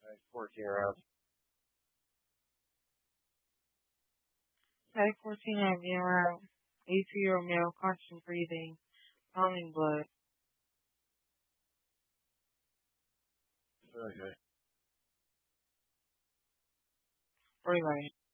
Four zero. Type 14 have zero. 82-year-old male, constant breathing, pounding blood. Okay. Relay.